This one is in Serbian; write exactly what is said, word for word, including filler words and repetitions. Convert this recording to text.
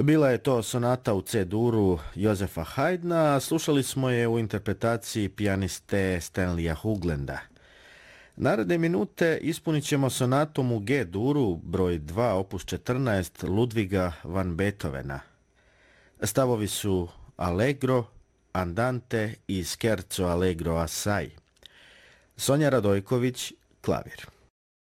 Bila je to sonata u C-duru Jozefa Haydna, a slušali smo je u interpretaciji pijaniste Stanleya Hooglanda. Naredne minute ispunit ćemo sonatom u G-duru, broj dva, opus četrnaest, Ludviga van Beethovena. Stavovi su Allegro, Andante i Scherzo Allegro assai. Sonja Radojković, klavir.